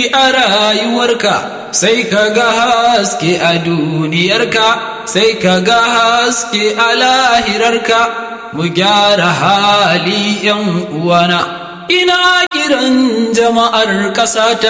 a rayuwarka, sai ka ga haske a duniyarka, sai ka ga haske a lahirarka. Mu gyara hali 'yan uwana, ina kiran jama'ar ƙasata.